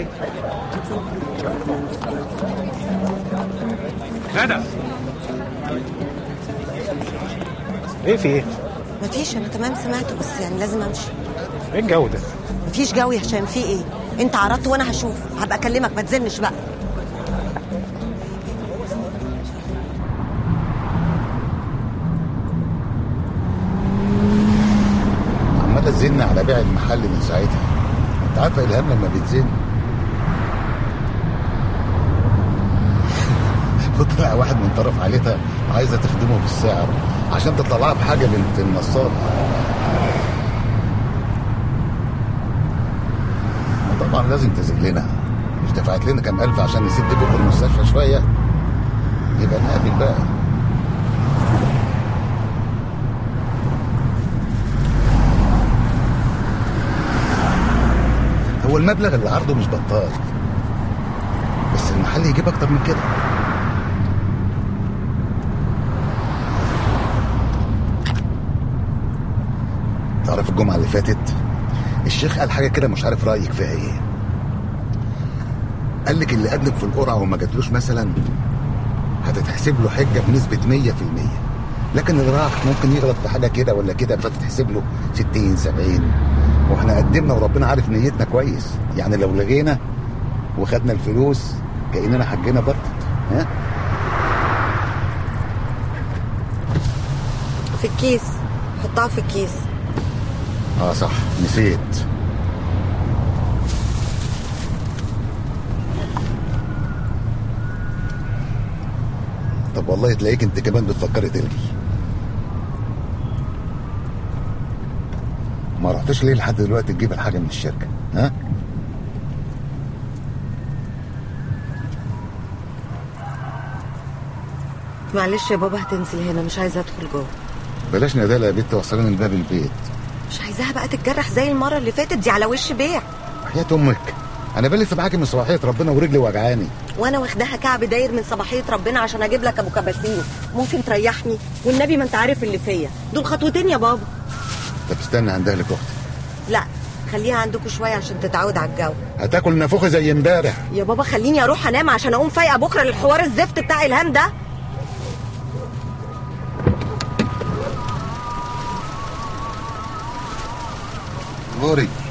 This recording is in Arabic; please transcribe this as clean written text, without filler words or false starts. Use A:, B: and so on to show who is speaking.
A: ندى، ايه في ايه؟
B: مفيش، انا تمام سمعته، بس يعني لازم امشي.
A: ايه الجو ده؟
B: مفيش جو يا هشام، في ايه؟ انت عرضت وانا هشوف، هبقى اكلمك، ما تزنش بقى.
C: عمال ازن على بيع المحل من ساعتها. انت عارفه الهام لما بتزن وطلع واحد من طرف عيلتها عايزه تخدمه في السعر عشان تطلعها بحاجه بنت النصاب. طبعا لازم تذلنا، مش دفعت لنا كام الف عشان نسيب بيكم في المستشفى شويه؟ يبقى نقابل بقى. هو المبلغ اللي عرضه مش بطال، بس المحل يجيب اكتر من كده. تعرف الجمعه اللي فاتت الشيخ قال حاجه كده، مش عارف رايك فيها ايه. قال لك اللي قدم في القرعه وما جاتلوش مثلا هتتحسب له حجه بنسبه 100%، لكن اللي راح ممكن يغلط في حاجه كده ولا كده فتتحسب له 60 70. واحنا قدمنا وربنا عارف نيتنا كويس، يعني لو لغينا وخدنا الفلوس كاننا حجينا برضه. ها
B: في الكيس، حطها في الكيس.
C: صح، نسيت. طب والله تلاقيك انت كمان بتفكري تلغي. ما رحتش ليه لحد دلوقتي تجيب الحاجه من الشركه؟ ها
B: معلش يا بابا، هتنزل هنا، مش عايزه ادخل جوه.
C: بلاش ندالة يا بنت، وصلنا لباب البيت.
B: مش عايزاها بقى تتجرح زي المره اللي فاتت دي على وش بيع.
C: حياة امك، انا بلف معاكي من صباحيه ربنا ورجلي وجعاني.
B: وانا واخداها كعب داير من صباحيه ربنا عشان اجيب لك ابو كباسين. ممكن تريحني والنبي، ما انت عارف اللي فيا دول خطوتين يا بابا.
C: طب استنى هندهلك اختي.
B: لا، خليها عندكم شويه عشان تتعود على الجو.
C: هتاكل نافوخي زي امبارح.
B: يا بابا خليني اروح انام عشان اقوم فايقه بكره للحوار الزفت بتاع الهام ده.
C: غوري